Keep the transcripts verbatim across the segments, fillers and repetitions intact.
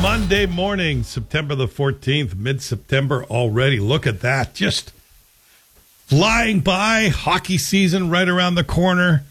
Monday morning, September the fourteenth, mid-September already. Look at that. Just flying by. Hockey season right around the corner.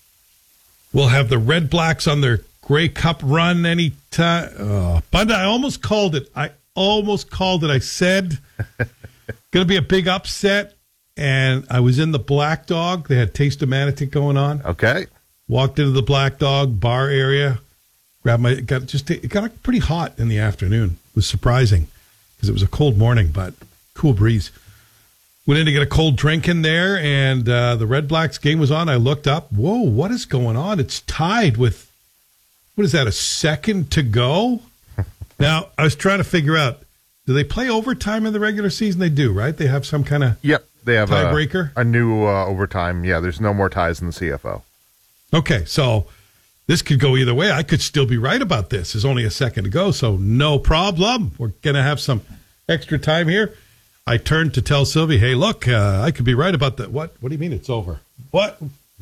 We'll have the Red Blacks on their Grey Cup run anytime. Oh, but I almost called it. I almost called it. I said, going to be a big upset. And I was in the Black Dog. They had Taste of Manitou going on. Okay. Walked into the Black Dog bar area. Grabbed my, got just, it got pretty hot in the afternoon. It was surprising because it was a cold morning, but cool breeze. Went in to get a cold drink in there, and uh, the Red Blacks game was on. I looked up. Whoa, what is going on? It's tied with, what is that, a second to go? Now, I was trying to figure out, do they play overtime in the regular season? They do, right? They have some kind of Yep, they have tiebreaker? A, a new uh, overtime. Yeah, there's no more ties in the C F O. Okay, so this could go either way. I could still be right about this. There's only a second to go, so no problem. We're going to have some extra time here. I turned to tell Sylvie, hey, look, uh, I could be right about that. What? What do you mean it's over? What?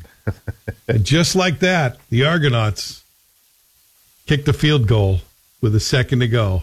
And just like that, the Argonauts kicked the field goal with a second to go.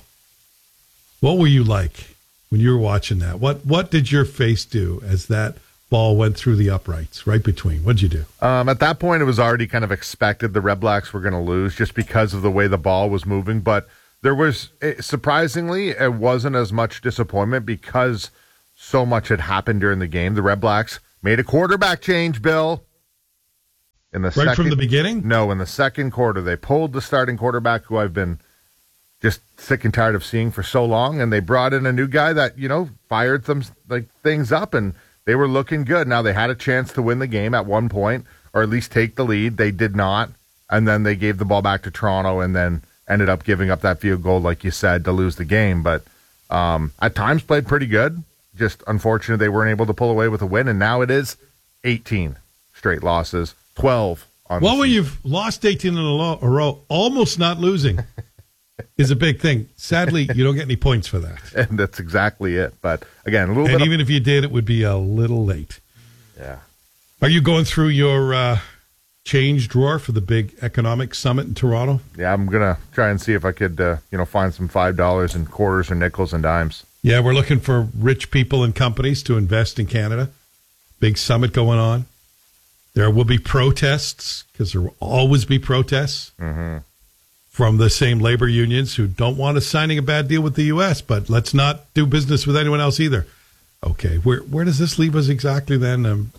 What were you like when you were watching that? What What did your face do as that ball went through the uprights right between? What'd you do? Um, at that point, it was already kind of expected the Red Blacks were going to lose just because of the way the ball was moving. But there was, surprisingly, it wasn't as much disappointment because so much had happened during the game. The Red Blacks made a quarterback change, Bill. In the right second, from the beginning? No, in the second quarter. They pulled the starting quarterback who I've been just sick and tired of seeing for so long, and they brought in a new guy that, you know, fired some like things up, and they were looking good. Now, they had a chance to win the game at one point, or at least take the lead. They did not, and then they gave the ball back to Toronto, and then ended up giving up that field goal, like you said, to lose the game. But um, at times played pretty good. Just unfortunate they weren't able to pull away with a win, and now it is eighteen straight losses, twelve on Well, the when season. you've lost eighteen in a, lo- a row, almost not losing is a big thing. Sadly, you don't get any points for that. And that's exactly it. But again, a little And bit even of, if you did, it would be a little late. yeah. Are you going through your uh, change drawer for the big economic summit in Toronto? Yeah, I'm going to try and see if I could, uh, you know, find some five dollars and quarters or nickels and dimes. Yeah, we're looking for rich people and companies to invest in Canada. Big summit going on. There will be protests, because there will always be protests Mm-hmm. from the same labor unions who don't want us signing a bad deal with the U S, but let's not do business with anyone else either. Okay, where where does this leave us exactly then? Um,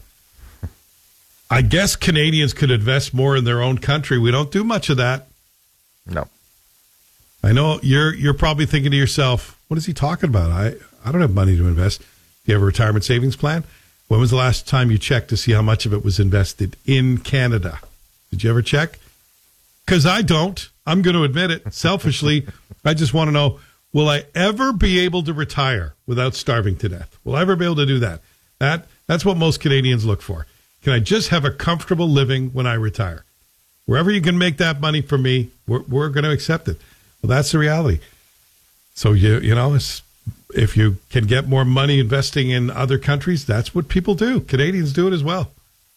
I guess Canadians could invest more in their own country. We don't do much of that. No. I know you're you're probably thinking to yourself, what is he talking about? I, I don't have money to invest. Do you have a retirement savings plan? When was the last time you checked to see how much of it was invested in Canada? Did you ever check? Because I don't. I'm going to admit it. Selfishly, I just want to know, will I ever be able to retire without starving to death? Will I ever be able to do that? That That's what most Canadians look for. Can I just have a comfortable living when I retire? Wherever you can make that money for me, we're, we're going to accept it. Well, that's the reality. So, you you know, it's, if you can get more money investing in other countries, that's what people do. Canadians do it as well.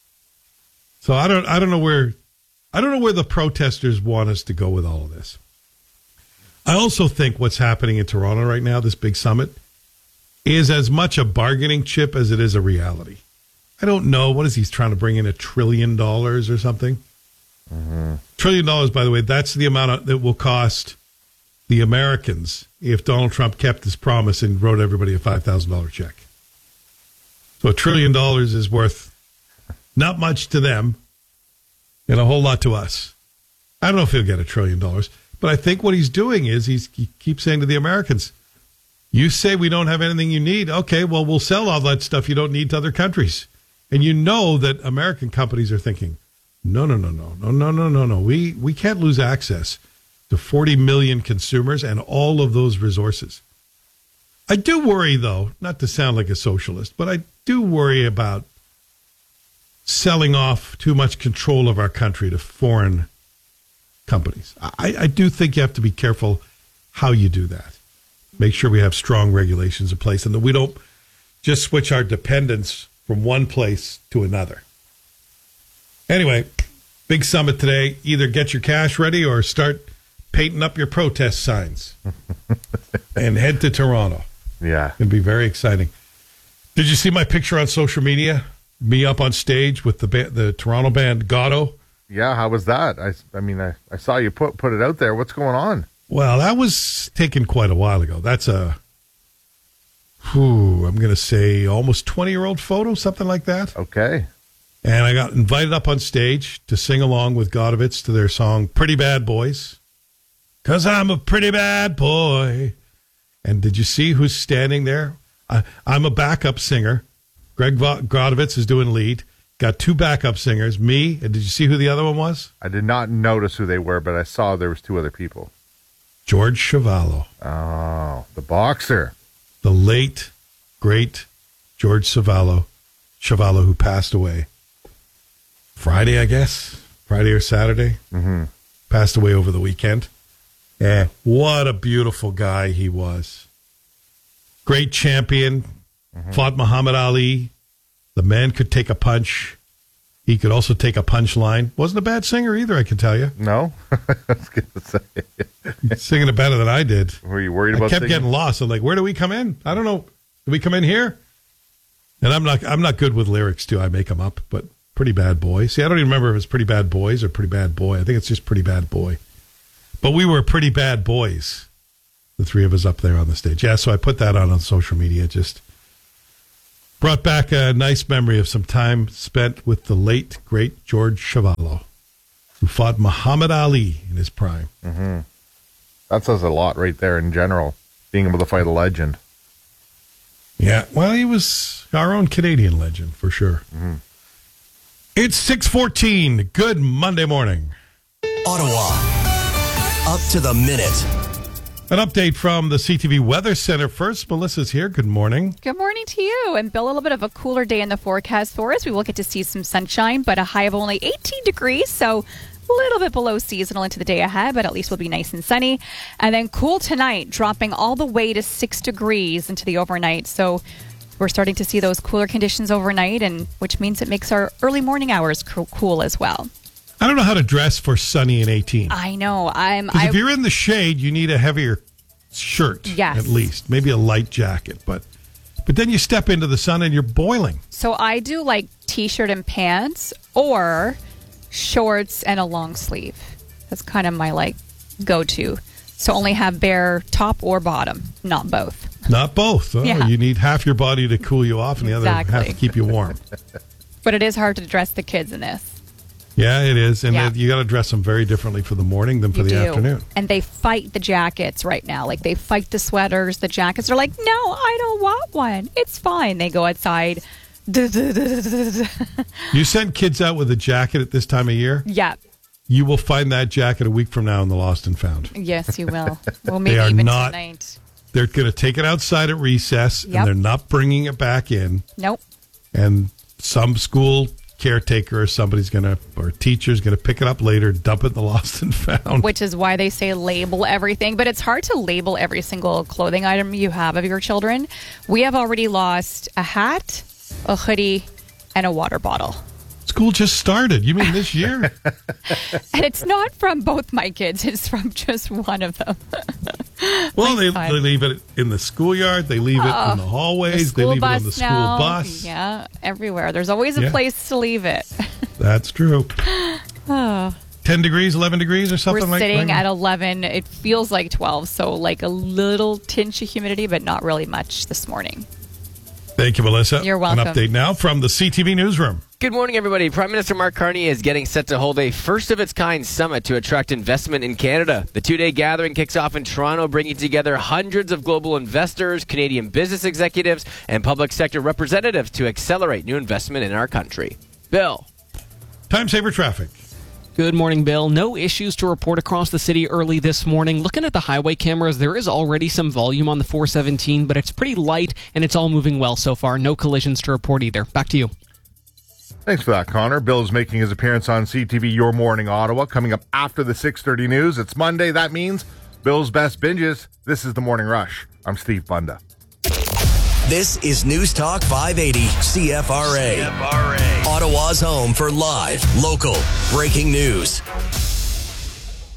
So I don't I don't know where I don't know where the protesters want us to go with all of this. I also think what's happening in Toronto right now, this big summit, is as much a bargaining chip as it is a reality. I don't know. What is he trying to bring in, a trillion dollars or something? Mm-hmm. Trillion dollars, by the way, that's the amount of, that will cost the Americans if Donald Trump kept his promise and wrote everybody a five thousand dollars check. So a trillion dollars is worth not much to them and a whole lot to us. I don't know if he'll get a trillion dollars, but I think what he's doing is he's, he keeps saying to the Americans, you say we don't have anything you need. Okay, well, we'll sell all that stuff you don't need to other countries. And you know that American companies are thinking, no, no, no, no, no, no, no, no, no. We, we can't lose access to forty million consumers and all of those resources. I do worry, though, not to sound like a socialist, but I do worry about selling off too much control of our country to foreign companies. I, I do think you have to be careful how you do that. Make sure we have strong regulations in place and that we don't just switch our dependence from one place to another. Anyway, big summit today. Either get your cash ready or start painting up your protest signs and head to Toronto. Yeah. It'll be very exciting. Did you see my picture on social media? Me up on stage with the ba- the Toronto band Gatto. Yeah, how was that? I, I mean, I, I saw you put put it out there. What's going on? Well, that was taken quite a while ago. That's a, whew, I'm going to say almost twenty-year-old photo, something like that. Okay. And I got invited up on stage to sing along with Godovitz to their song Pretty Bad Boys. 'Cause I'm a pretty bad boy. And did you see who's standing there? I, I'm a backup singer. Greg Godovitz is doing lead. Got two backup singers, me, and did you see who the other one was? I did not notice who they were, but I saw there was two other people. George Chuvalo. Oh, the boxer. The late, great George Chuvalo, Chuvalo, who passed away Friday, I guess, Friday or Saturday. Mm-hmm. Passed away over the weekend. Yeah, what a beautiful guy he was. Great champion. Mm-hmm. Fought Muhammad Ali. The man could take a punch. He could also take a punchline. Wasn't a bad singer either, I can tell you. No? I was going to say. Singing it better than I did. Were you worried about I kept singing? getting lost. I'm like, where do we come in? I don't know. Do we come in here? And I'm not I'm not good with lyrics, too. I make them up, but Pretty Bad Boy. See, I don't even remember if it's Pretty Bad Boys or Pretty Bad Boy. I think it's just Pretty Bad Boy. But we were pretty bad boys, the three of us up there on the stage. Yeah, so I put that on on social media. Just brought back a nice memory of some time spent with the late, great George Chuvalo, who fought Muhammad Ali in his prime. Mm-hmm. That says a lot right there in general, being able to fight a legend. Yeah, well, he was our own Canadian legend, for sure. Mm-hmm. It's six fourteen. Good Monday morning. Ottawa. Up to the minute. An update from the C T V Weather Center. First, Melissa's here. Good morning. Good morning to you. And Bill, a little bit of a cooler day in the forecast for us. We will get to see some sunshine, but a high of only eighteen degrees. So a little bit below seasonal into the day ahead, but at least we'll be nice and sunny. And then cool tonight, dropping all the way to six degrees into the overnight. So we're starting to see those cooler conditions overnight, and which means it makes our early morning hours cool as well. I don't know how to dress for sunny and eighteen. I know. I'm. Because I, if you're in the shade, you need a heavier shirt, yes. at least. Maybe a light jacket. But but then you step into the sun and you're boiling. So I do like T-shirt and pants or shorts and a long sleeve. That's kind of my like go-to. So only have bare top or bottom, not both. Not both. Oh, yeah. You need half your body to cool you off and the Exactly. other half to keep you warm. But it is hard to dress the kids in this. Yeah, it is. And Yeah. you got to dress them very differently for the morning than for You the do. afternoon. And they fight the jackets right now. Like they fight the sweaters, the jackets. They're like, no, I don't want one. It's fine. They go outside. You send kids out with a jacket at this time of year, Yeah. you will find that jacket a week from now in the Lost and Found. Yes, you will. Well, maybe They are even not- tonight. They're going to take it outside at recess, Yep. and they're not bringing it back in. Nope. And some school caretaker or somebody's going to, or teacher's going to pick it up later, dump it in the Lost and Found. Which is why they say label everything. But it's hard to label every single clothing item you have of your children. We have already lost a hat, a hoodie, and a water bottle. School just started. You mean this year? And it's not from both my kids. It's from just one of them. Well, they, fine. they leave it in the schoolyard. They leave it Oh, in the hallways. The they school leave it bus on the school now. bus. Yeah, everywhere. There's always a Yeah. place to leave it. That's true. Oh. ten degrees, eleven degrees or something We're like that? sitting at eleven. It feels like twelve, so like a little tinge of humidity, but not really much this morning. Thank you, Melissa. You're welcome. An update now from the C T V Newsroom. Good morning, everybody. Prime Minister Mark Carney is getting set to hold a first-of-its-kind summit to attract investment in Canada. The two-day gathering kicks off in Toronto, bringing together hundreds of global investors, Canadian business executives, and public sector representatives to accelerate new investment in our country. Bill. Time saver traffic. Good morning, Bill. No issues to report across the city early this morning. Looking at the highway cameras, there is already some volume on the four seventeen, but it's pretty light, and it's all moving well so far. No collisions to report either. Back to you. Thanks for that, Connor. Bill is making his appearance on C T V Your Morning Ottawa, coming up after the six thirty news. It's Monday. That means Bill's Best Binges. This is The Morning Rush. I'm Steve Bunda. This is News Talk five eighty C F R A. C F R A. Ottawa's home for live, local, breaking news.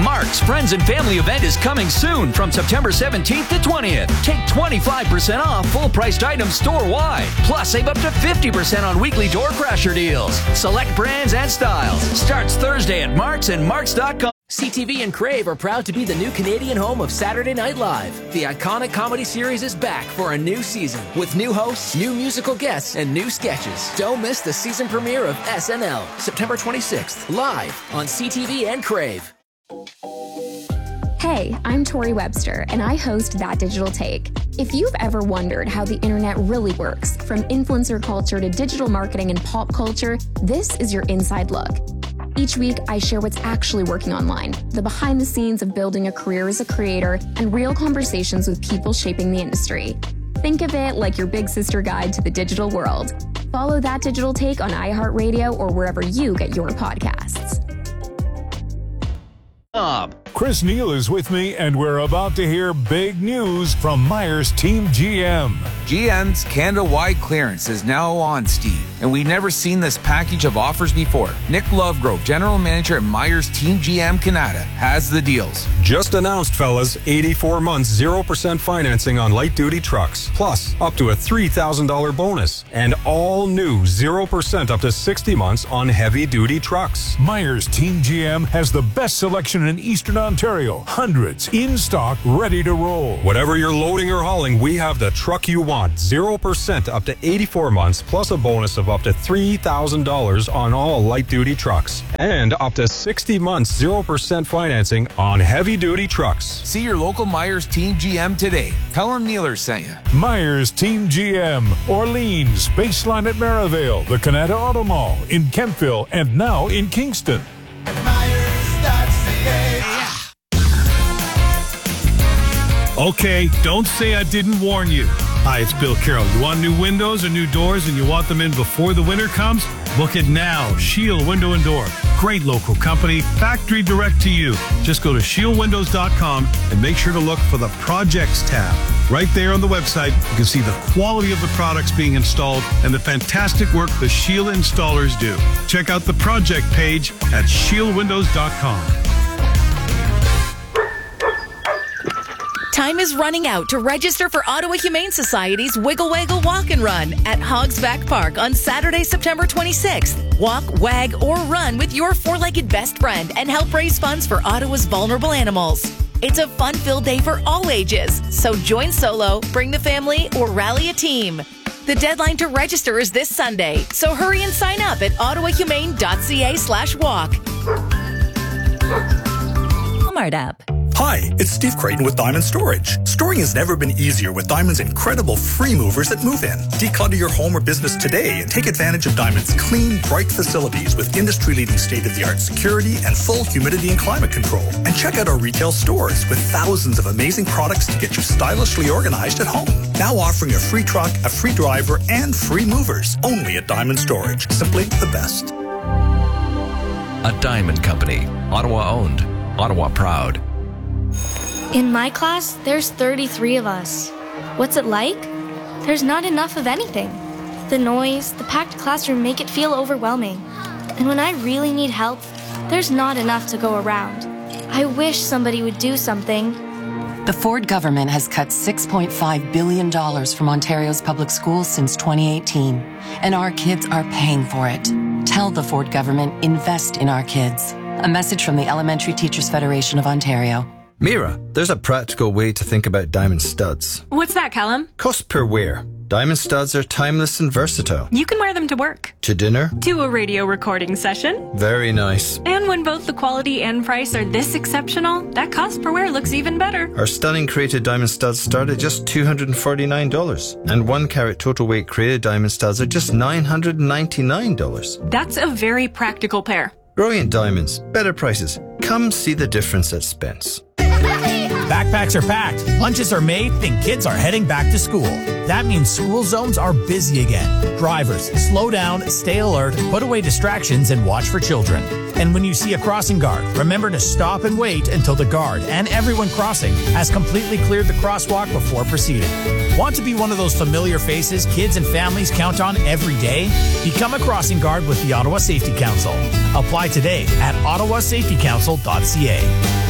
Mark's Friends and Family event is coming soon from September seventeenth to twentieth. Take twenty-five percent off full-priced items store-wide. Plus, save up to fifty percent on weekly door crasher deals. Select brands and styles. Starts Thursday at Mark's and Marks dot com. C T V and Crave are proud to be the new Canadian home of Saturday Night Live. The iconic comedy series is back for a new season with new hosts, new musical guests, and new sketches. Don't miss the season premiere of S N L, September twenty-sixth, live on C T V and Crave. Hey, I'm Tori Webster, and I host That Digital Take. If you've ever wondered how the internet really works, from influencer culture to digital marketing and pop culture, this is your inside look. Each week, I share what's actually working online, the behind the scenes of building a career as a creator, and real conversations with people shaping the industry. Think of it like your big sister guide to the digital world. Follow That Digital Take on iHeartRadio or wherever you get your podcasts. Chris Neal is with me, and we're about to hear big news from Myers Team G M. G M's Canada-wide clearance is now on, Steve, and we've never seen this package of offers before. Nick Lovegrove, General Manager at Myers Team G M Canada, has the deals. Just announced, fellas, eighty-four months, zero percent financing on light-duty trucks, plus up to a three thousand dollars bonus, and all new zero percent up to sixty months on heavy-duty trucks. Myers Team G M has the best selection in Eastern Ontario. Hundreds in stock, ready to roll. Whatever you're loading or hauling, we have the truck you want. zero percent up to eighty-four months, plus a bonus of up to three thousand dollars on all light-duty trucks. And up to sixty months, zero percent financing on heavy-duty trucks. See your local Myers Team G M today. Tell them Nealers sent you. Myers Team G M, Orleans, Baseline at Maryvale, the Canada Auto Mall, in Kempville, and now in Kingston. Okay, don't say I didn't warn you. Hi, it's Bill Carroll. You want new windows or new doors and you want them in before the winter comes? Book it now. Shield Window and Door. Great local company. Factory direct to you. Just go to shield windows dot com and make sure to look for the Projects tab. Right there on the website, you can see the quality of the products being installed and the fantastic work the Shield installers do. Check out the project page at shield windows dot com. Time is running out to register for Ottawa Humane Society's Wiggle Waggle Walk and Run at Hogs Back Park on Saturday, September twenty-sixth. Walk, wag, or run with your four-legged best friend and help raise funds for Ottawa's vulnerable animals. It's a fun-filled day for all ages, so join solo, bring the family, or rally a team. The deadline to register is this Sunday, so hurry and sign up at ottawahumane.ca slash walk. Walmart app. Hi, it's Steve Creighton with Diamond Storage. Storing has never been easier with Diamond's incredible free movers that move in. Declutter your home or business today and take advantage of Diamond's clean, bright facilities with industry-leading state-of-the-art security and full humidity and climate control. And check out our retail stores with thousands of amazing products to get you stylishly organized at home. Now offering a free truck, a free driver, and free movers. Only at Diamond Storage. Simply the best. A Diamond Company. Ottawa owned. Ottawa proud. In my class, there's thirty-three of us. What's it like? There's not enough of anything. The noise, the packed classroom make it feel overwhelming. And when I really need help, there's not enough to go around. I wish somebody would do something. The Ford government has cut six point five billion dollars from Ontario's public schools since twenty eighteen, and our kids are paying for it. Tell the Ford government, invest in our kids. A message from the Elementary Teachers Federation of Ontario. Mira, there's a practical way to think about diamond studs. What's that, Callum? Cost per wear. Diamond studs are timeless and versatile. You can wear them to work. To dinner. To a radio recording session. Very nice. And when both the quality and price are this exceptional, that cost per wear looks even better. Our stunning created diamond studs start at just two hundred forty-nine dollars. And one carat total weight created diamond studs are just nine hundred ninety-nine dollars. That's a very practical pair. Brilliant diamonds. Better prices. Come see the difference at Spence. Backpacks are packed, lunches are made, and kids are heading back to school. That means school zones are busy again. Drivers, slow down, stay alert, put away distractions, and watch for children. And when you see a crossing guard, remember to stop and wait until the guard and everyone crossing has completely cleared the crosswalk before proceeding. Want to be one of those familiar faces kids and families count on every day? Become a crossing guard with the Ottawa Safety Council. Apply today at ottawa safety council dot c a.